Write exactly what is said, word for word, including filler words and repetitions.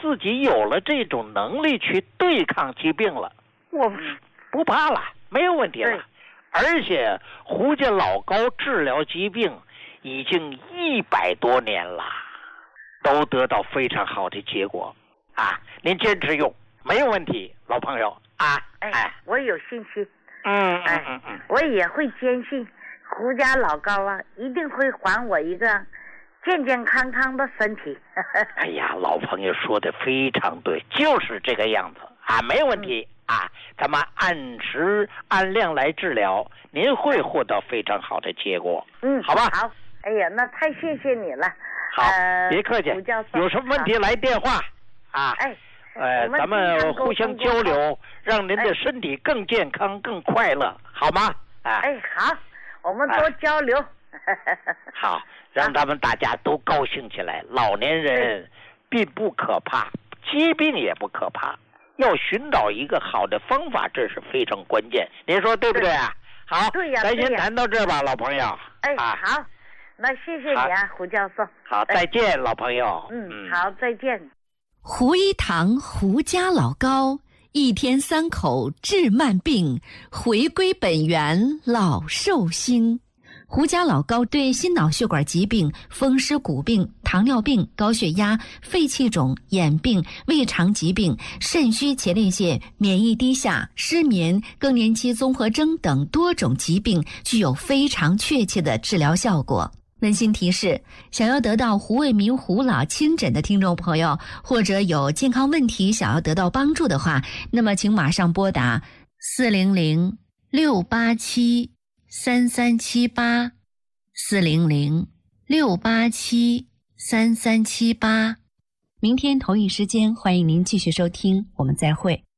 自己有了这种能力去对抗疾病了，我不怕了，没有问题了。而且胡家老高治疗疾病已经一百多年了，都得到非常好的结果啊！您坚持用没有问题，老朋友啊！ 哎，我有信心。 嗯嗯嗯嗯， 我也会坚信胡家老高啊，一定会还我一个健健康康的身体。 哎呀，老朋友说的非常对，就是这个样子啊，没有问题。嗯啊，咱们按时按量来治疗，您会获得非常好的结果。 嗯， 好吧。 好，哎呀，那太谢谢你了。 好， 呃、 别客气。有什么问题来电话啊？ 哎， 呃，咱们互相交流，让您的身体更健康、更快乐，好吗？ 啊，哎，好，我们多交流。 好，让他们大家都高兴起来。老年人并不可怕，疾病也不可怕。要寻找一个好的方法，这是非常关键。您说对不对啊？好， 对呀， 咱先谈到这儿吧，老朋友。 哎， 啊、 好，那谢谢你啊，胡教授。 好，再见，老朋友。 嗯，好，再见。 胡一堂胡家老高，一天三口治慢病，回归本源老寿星。胡家老高对心脑血管疾病、风湿骨病、糖尿病、高血压、肺气肿、眼病、胃肠疾病、肾虚前列腺、免疫低下、失眠、更年期综合征等多种疾病具有非常确切的治疗效果。温馨提示，想要得到胡卫民胡老亲诊的听众朋友，或者有健康问题想要得到帮助的话，那么请马上拨打四零零六八七三三七八四零零六八七三三七八。明天同一时间，欢迎您继续收听，我们再会。